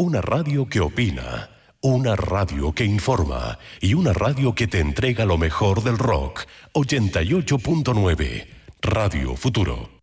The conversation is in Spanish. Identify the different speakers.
Speaker 1: Una radio que opina, una radio que informa y una radio que te entrega lo mejor del rock. 88.9, Radio Futuro.